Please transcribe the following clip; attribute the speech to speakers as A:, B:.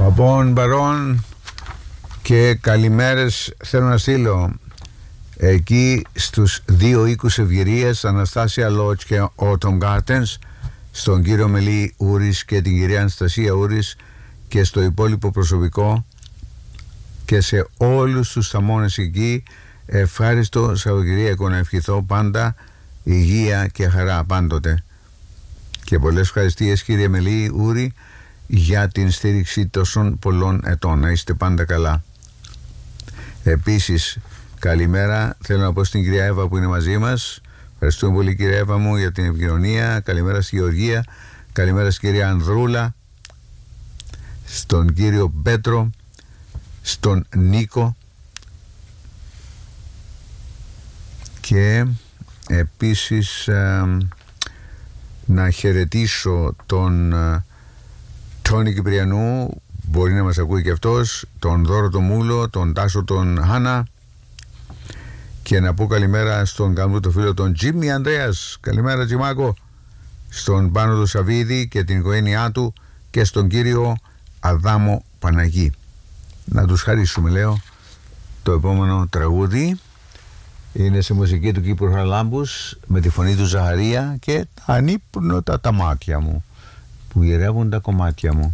A: Λοιπόν, παρόν και καλημέρες θέλω να στείλω εκεί στους δύο οίκους ευγυρίας, Αναστάσια Lodge και Autumn Gardens, στον κύριο Μελή Ούρης και την κυρία Αναστασία Ούρης και στο υπόλοιπο προσωπικό και σε όλους τους θαμώνες εκεί. Ευχάριστο Σαββατοκυριακό, να ευχηθώ πάντα υγεία και χαρά πάντοτε. Και πολλές ευχαριστίες κύριε Μελή Ούρη για την στήριξη τόσων πολλών ετών. Να είστε πάντα καλά. Επίσης καλημέρα θέλω να πω στην κυρία Εύα που είναι μαζί μας. Ευχαριστούμε πολύ κυρία Εύα μου για την επικοινωνία. Καλημέρα στη Γεωργία. Καλημέρα στην κυρία Ανδρούλα, στον κύριο Πέτρο, στον Νίκο και επίσης να χαιρετήσω τον Τόνι Κυπριανού, μπορεί να μας ακούει και αυτός, τον Δώρο τον Μούλο, τον Τάσο τον Χάνα, και να πω καλημέρα στον καλό το φίλο τον Τζίμι Ανδρέας. Καλημέρα Τζιμάκο. Στον Πάνο του Σαββίδη και την οικογένειά του και στον κύριο Αδάμο Παναγή. Να τους χαρίσουμε, λέω. Το επόμενο τραγούδι είναι σε μουσική του Κύπρου Χαραλάμπους με τη φωνή του Ζαχαρία και τα ανύπνοτα τα μάτια μου που γυρεύουν τα κομμάτια μου.